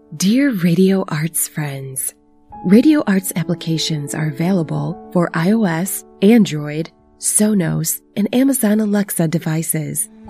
Dear Radio Arts friends, Radio Arts applications are available for iOS, Android, Sonos, and Amazon Alexa devices.